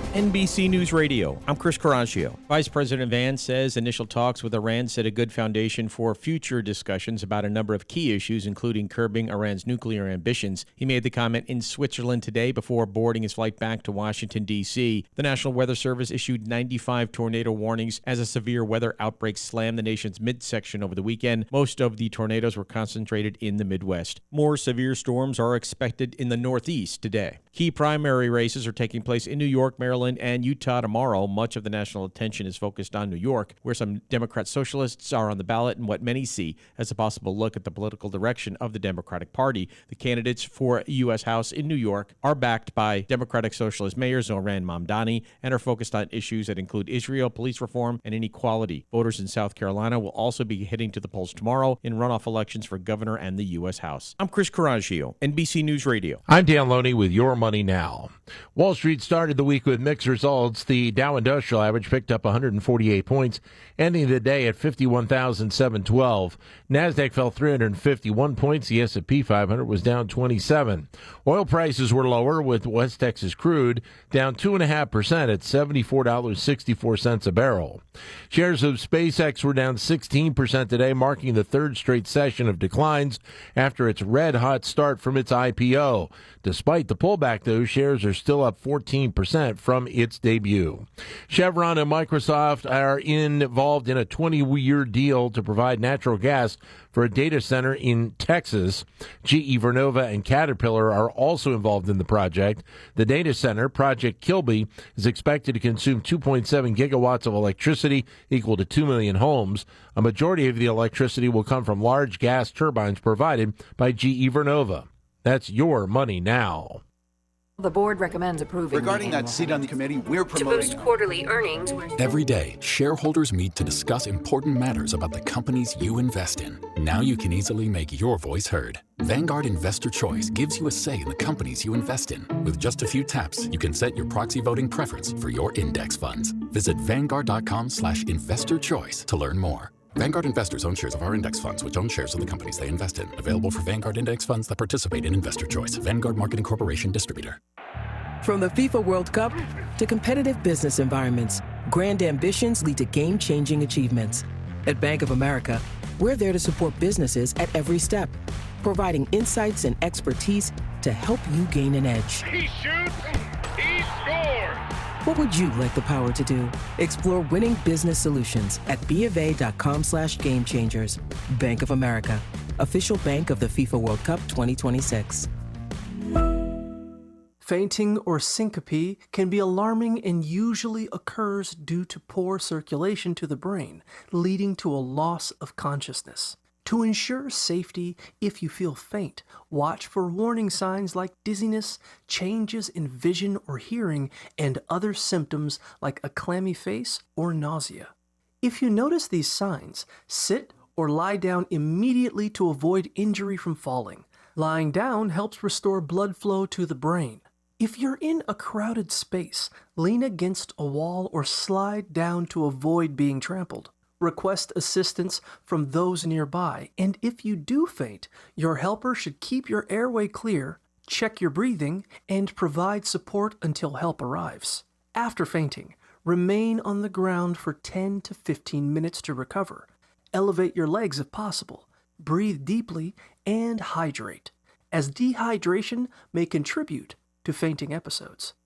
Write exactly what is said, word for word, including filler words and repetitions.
N B C News Radio, I'm Chris Coraggio. Vice President Vance says initial talks with Iran set a good foundation for future discussions about a number of key issues, including curbing Iran's nuclear ambitions. He made the comment in Switzerland today before boarding his flight back to Washington, D C. The National Weather Service issued ninety-five tornado warnings as a severe weather outbreak slammed the nation's midsection over the weekend. Most of the tornadoes were concentrated in the Midwest. More severe storms are expected in the Northeast today. Key primary races are taking place in New York, Maryland, and Utah tomorrow. Much of the national attention is focused on New York, where some Democrat socialists are on the ballot and what many see as a possible look at the political direction of the Democratic Party. The candidates for U S House in New York are backed by Democratic Socialist Mayor Zohran Mamdani and are focused on issues that include Israel, police reform, and inequality. Voters in South Carolina will also be heading to the polls tomorrow in runoff elections for governor and the U S House. I'm Chris Coraggio, N B C News Radio. I'm Dan Loney with Your Money Now. Wall Street started the week with mixed results. The Dow Industrial Average picked up one hundred forty-eight points, ending the day at fifty-one thousand seven hundred twelve. NASDAQ fell three hundred fifty-one points. The S and P five hundred was down twenty-seven. Oil prices were lower, with West Texas crude down two point five percent at seventy-four dollars and sixty-four cents a barrel. Shares of SpaceX were down sixteen percent today, marking the third straight session of declines after its red-hot start from its I P O. Despite the pullback, though, shares are still up fourteen percent from its debut. Chevron and Microsoft are involved in a twenty-year deal to provide natural gas for a data center in Texas. G E Vernova and Caterpillar are also involved in the project. The data center, Project Kilby, is expected to consume two point seven gigawatts of electricity, equal to two million homes. A majority of the electricity will come from large gas turbines provided by G E Vernova. That's Your Money Now. The board recommends approving. Regarding that seat on the committee, we're promoting. To boost quarterly earnings. Every day, shareholders meet to discuss important matters about the companies you invest in. Now you can easily make your voice heard. Vanguard Investor Choice gives you a say in the companies you invest in. With just a few taps, you can set your proxy voting preference for your index funds. Visit Vanguard.com slash investor choice to learn more. Vanguard investors own shares of our index funds, which own shares of the companies they invest in. Available for Vanguard index funds that participate in Investor Choice. Vanguard Marketing Corporation distributor. From the FIFA World Cup to competitive business environments, grand ambitions lead to game-changing achievements. At Bank of America, we're there to support businesses at every step, providing insights and expertise to help you gain an edge. He shoots, he scores! What would you like the power to do? Explore winning business solutions at BofA.com slash game changers. Bank of America, official bank of the FIFA World Cup twenty twenty-six. Fainting or syncope can be alarming and usually occurs due to poor circulation to the brain, leading to a loss of consciousness. To ensure safety, if you feel faint, watch for warning signs like dizziness, changes in vision or hearing, and other symptoms like a clammy face or nausea. If you notice these signs, sit or lie down immediately to avoid injury from falling. Lying down helps restore blood flow to the brain. If you're in a crowded space, lean against a wall or slide down to avoid being trampled. Request assistance from those nearby, and if you do faint, your helper should keep your airway clear, check your breathing, and provide support until help arrives. After fainting, remain on the ground for ten to fifteen minutes to recover. Elevate your legs if possible, breathe deeply, and hydrate, as dehydration may contribute to fainting episodes.